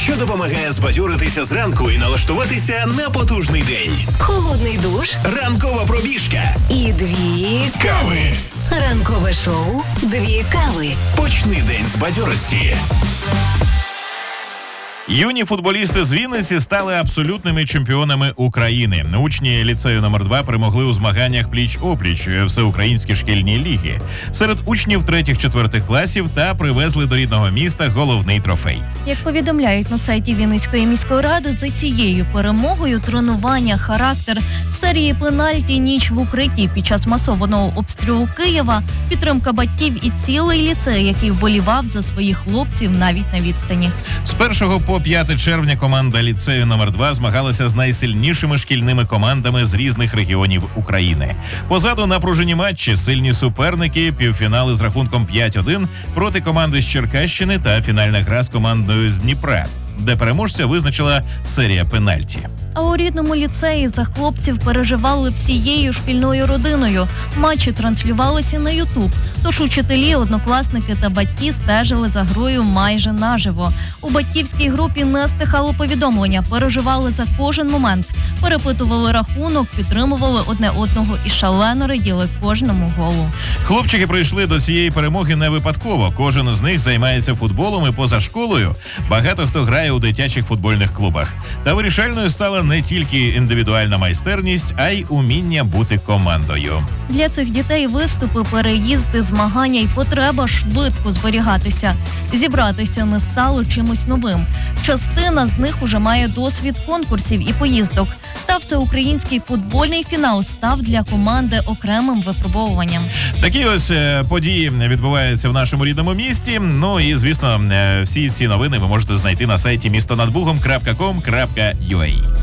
що допомагає збадьоритися зранку і налаштуватися на потужний день. Холодний душ, Ранкова пробіжка і 2 кави. Ранкове шоу «2 кави». Почни день з бадьорості. Юні футболісти з Вінниці стали абсолютними чемпіонами України. Учні ліцею номер 2 перемогли у змаганнях пліч-опліч всеукраїнські шкільні ліги серед учнів 3-4 класів та привезли до рідного міста головний трофей. Як повідомляють на сайті Вінницької міської ради, за цією перемогою тренування, характер, серії пенальті, ніч в укритті під час масованого обстрілу Києва, підтримка батьків і цілий ліцей, який вболівав за своїх хлопців навіть на відстані. З 1 по 5 червня команда ліцею номер 2 змагалася з найсильнішими шкільними командами з різних регіонів України. Позаду напружені матчі, сильні суперники, півфінали з рахунком 5-1 проти команди з Черкащини та фінальна гра з командою з Дніпра, де переможця визначила серія пенальті. А у рідному ліцеї за хлопців переживали всією шкільною родиною. Матчі транслювалися на YouTube, тож учителі, однокласники та батьки стежили за грою майже наживо. У батьківській групі не стихало повідомлення, переживали за кожен момент, перепитували рахунок, підтримували одне одного і шалено раділи кожному голу. Хлопчики прийшли до цієї перемоги не випадково. Кожен з них займається футболом і поза школою. Багато хто грає у дитячих футбольних клубах. Та вирішальною стала не тільки індивідуальна майстерність, а й уміння бути командою. Для цих дітей виступи, переїзди, змагання й потреба швидко зберігатися. Зібратися не стало чимось новим. Частина з них уже має досвід конкурсів і поїздок. Та всеукраїнський футбольний фінал став для команди окремим випробовуванням. Такі ось події відбуваються в нашому рідному місті. Ну і, звісно, всі ці новини ви можете знайти на сайті містонадбугом.com.ua.